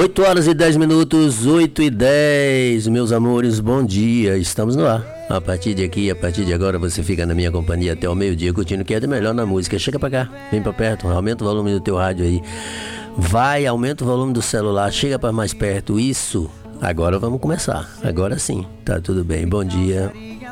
8h10, 8h10, meus amores, bom dia, estamos no ar. A partir de aqui, a partir de agora, você fica na minha companhia até o meio-dia, curtindo o que é de melhor na música. Chega pra cá, vem pra perto, aumenta o volume do teu rádio aí. Vai, aumenta o volume do celular, chega pra mais perto, isso. Agora vamos começar, agora sim, tá tudo bem, bom dia.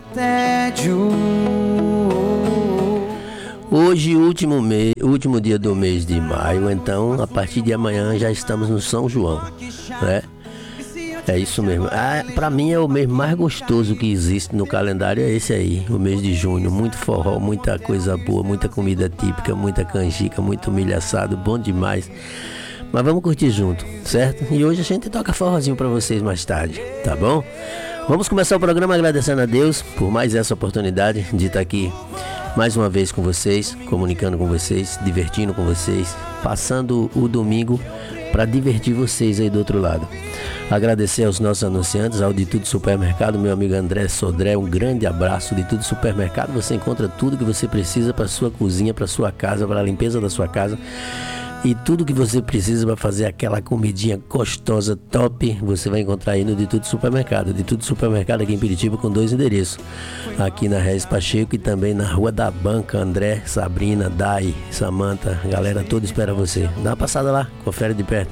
Hoje, último dia do mês de maio, então a partir de amanhã já estamos no São João, né? É isso mesmo. Pra mim é o mês mais gostoso que existe no calendário, é esse aí, o mês de junho. Muito forró, muita coisa boa, muita comida típica, muita canjica, muito milho assado, bom demais. Mas vamos curtir junto, certo? E hoje a gente toca forrozinho pra vocês mais tarde, tá bom? Vamos começar o programa agradecendo a Deus por mais essa oportunidade de estar aqui mais uma vez com vocês, comunicando com vocês, divertindo com vocês, passando o domingo para divertir vocês aí do outro lado. Agradecer aos nossos anunciantes, ao De Tudo Supermercado, meu amigo André Sodré, um grande abraço. De Tudo Supermercado, você encontra tudo que você precisa para sua cozinha, para sua casa, para a limpeza da sua casa. E tudo que você precisa para fazer aquela comidinha gostosa, top, você vai encontrar aí no De Tudo Supermercado. De Tudo Supermercado aqui em Piritiba com 2 endereços. Aqui na Regis Pacheco e também na Rua da Banca. André, Sabrina, Dai, Samanta, a galera toda espera você. Dá uma passada lá, confere de perto.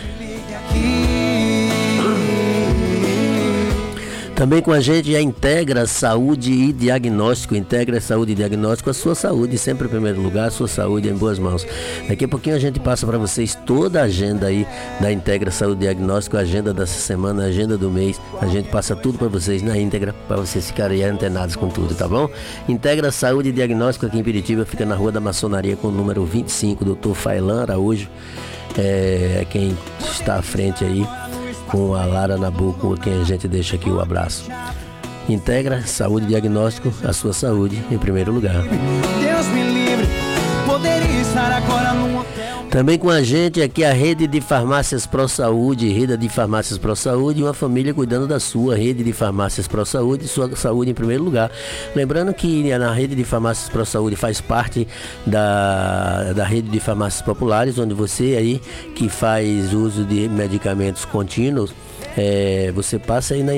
Também com a gente a Integra Saúde e Diagnóstico. Integra Saúde e Diagnóstico, a sua saúde sempre em primeiro lugar, a sua saúde em boas mãos. Daqui a pouquinho a gente passa para vocês toda a agenda aí da Integra Saúde e Diagnóstico, a agenda dessa semana, a agenda do mês. A gente passa tudo para vocês na íntegra, para vocês ficarem antenados com tudo, tá bom? Integra Saúde e Diagnóstico aqui em Piritiba, fica na Rua da Maçonaria com o número 25, Dr. Failan Araújo, é quem está à frente aí, com a Lara Nabuco, quem a gente deixa aqui o abraço. Integra Saúde e Diagnóstico, a sua saúde em primeiro lugar. Deus me livre, poderia estar agora num hotel. Também com a gente aqui a Rede de Farmácias Pro Saúde, Rede de Farmácias Pro Saúde, uma família cuidando da sua Rede de Farmácias Pro Saúde, sua saúde em primeiro lugar. Lembrando que na Rede de Farmácias Pro Saúde faz parte da Rede de Farmácias Populares, onde você aí que faz uso de medicamentos contínuos, você passa aí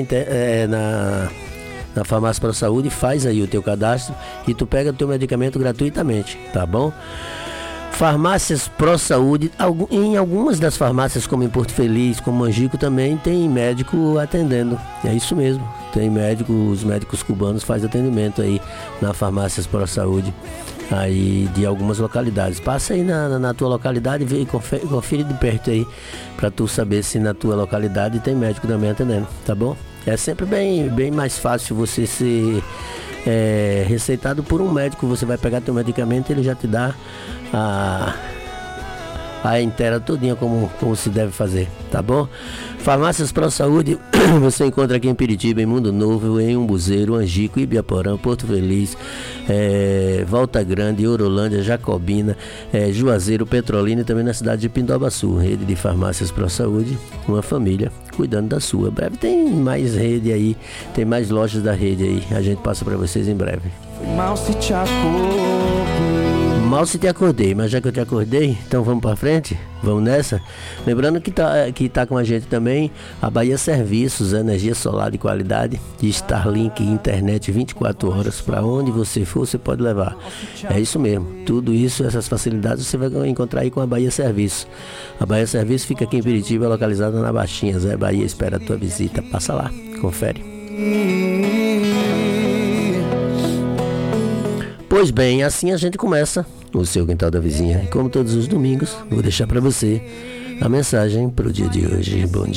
na Farmácia Pro Saúde, faz aí o teu cadastro e tu pega o teu medicamento gratuitamente, tá bom? Farmácias Pro Saúde, em algumas das farmácias, como em Porto Feliz, como Angico, também tem médico atendendo. É isso mesmo, tem médico, os médicos cubanos fazem atendimento aí na Farmácias Pro Saúde, aí de algumas localidades. Passa aí na tua localidade e confere de perto aí, pra tu saber se na tua localidade tem médico também atendendo, tá bom? É sempre bem mais fácil você ser receitado por um médico. Você vai pegar teu medicamento e ele já te dá a inteira todinha como se deve fazer, tá bom? Farmácias Pro Saúde você encontra aqui em Piritiba, em Mundo Novo, em Umbuzeiro, Angico, Ibiaporã, Porto Feliz, Volta Grande, Orolândia, Jacobina, Juazeiro, Petrolina e também na cidade de Pindobaçu. Rede de Farmácias Pro Saúde, uma família cuidando da sua. Breve tem mais rede aí, tem mais lojas da rede aí, a gente passa para vocês em breve. Mal se te acordei, mas já que eu te acordei, então vamos pra frente, vamos nessa. Lembrando que tá com a gente também a Bahia Serviços, energia solar de qualidade, de Starlink, internet 24 horas, para onde você for, você pode levar. É isso mesmo, tudo isso, essas facilidades você vai encontrar aí com a Bahia Serviços. A Bahia Serviços fica aqui em Piritiba, localizada na Baixinha, Zé Bahia espera a tua visita, passa lá, confere. Pois bem, assim a gente começa o seu Quintal da Vizinha. E como todos os domingos, vou deixar para você a mensagem para o dia de hoje. Bom dia.